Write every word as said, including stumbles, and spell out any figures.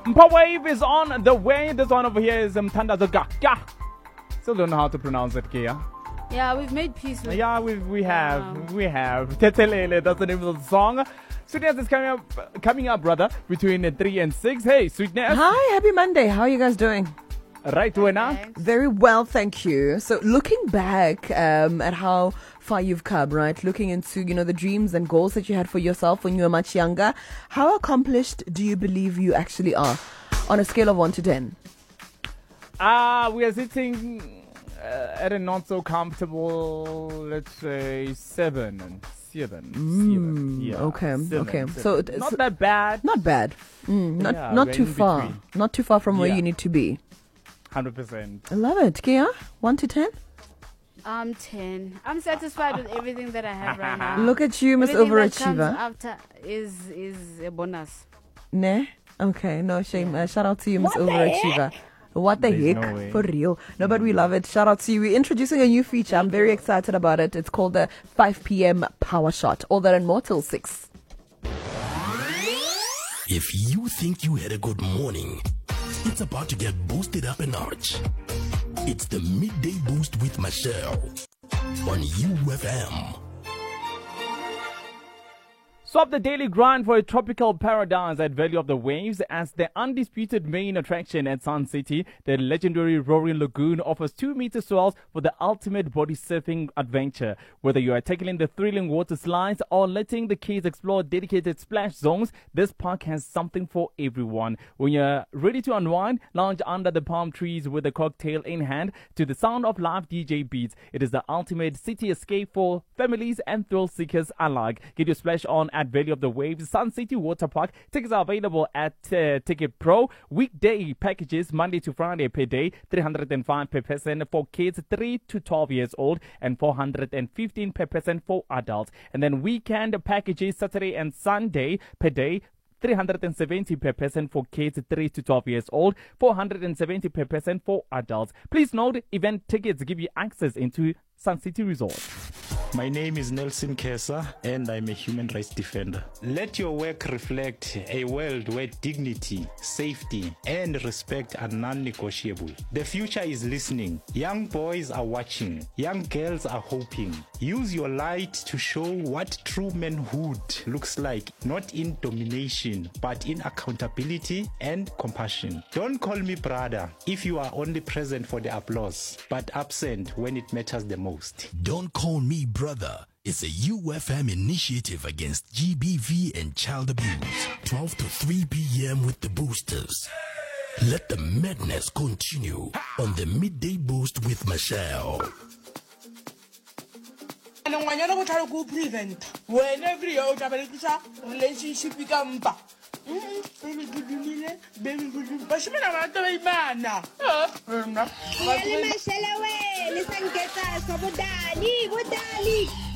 Mpa Wave is on the way. This one over here is Mthandazo Gaka. Still don't know how to pronounce it, Kia. Yeah, we've made peace with Yeah, we we have. Yeah. We have. Tetelele, that's the name of the song. Sweetness is coming up, coming up, brother, between three and six. Hey, Sweetness. Hi, happy Monday. How are you guys doing? Right, Wena? Very well, thank you. So looking back um, at how far you've come, right? Looking into, you know, the dreams and goals that you had for yourself when you were much younger. How accomplished do you believe you actually are on a scale of one to ten? Ah, uh, we are sitting uh, at a not so comfortable, let's say, seven. Seven. Mm, seven. Yeah, okay, seven, okay. Seven. So it's not that bad. Not bad. Mm, not Yeah, not we're too in far. between. Not too far from where Yeah. you need to be. one hundred percent. I love it. Kia, one to ten? I'm ten. I'm satisfied with everything that I have right now. Look at you, Miss Everything that comes Overachiever. after is is a bonus. Ne? Okay, no shame. Uh, shout out to you, Miss Overachiever. What the There's heck? no way. For real. No, but we love it. Shout out to you. We're introducing a new feature. I'm very excited about it. It's called the five p.m. Power Shot. All that and more till six. If you think you had a good morning, it's about to get boosted up a notch. It's the Midday Boost with Michelle on U F M. Swap the daily grind for a tropical paradise at Valley of the Waves as the undisputed main attraction at Sun City. The legendary Roaring Lagoon offers two meter swells for the ultimate body surfing adventure. Whether you are tackling the thrilling water slides or letting the kids explore dedicated splash zones, this park has something for everyone. When you're ready to unwind, lounge under the palm trees with a cocktail in hand to the sound of live D J beats. It is the ultimate city escape for families and thrill seekers alike. Get your splash on at Valley of the Waves Sun City Water Park. Tickets are available at uh, Ticket Pro. Weekday packages Monday to Friday per day, three hundred five per person for kids three to twelve years old and four hundred fifteen per person for adults. And then weekend packages Saturday and Sunday per day, three hundred seventy per person for kids three to twelve years old, four hundred seventy per person for adults. Please note, event tickets give you access into Sun City Resort. My name is Nelson Kesa and I'm a human rights defender. Let your work reflect a world where dignity, safety, and respect are non-negotiable. The future is listening. Young boys are watching. Young girls are hoping. Use your light to show what true manhood looks like, not in domination, but in accountability and compassion. Don't call me brother if you are only present for the applause, but absent when it matters the most. Don't call me brother. It's a U F M initiative against G B V and child abuse. twelve to three p.m. with the boosters. Let the madness continue on the Midday Boost with Michelle. Ngwanyana go tla go prevent when every year o tla berekisa relationship ka mpa baby gudumile baby gudum ba shimela ba tla imana Le Michelle we le sanketsa so bodali bodali